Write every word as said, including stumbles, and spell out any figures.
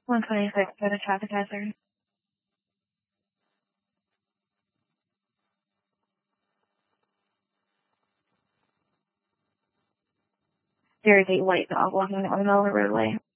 one twenty-six for the traffic hazard. There is a white dog walking on the middle of the roadway.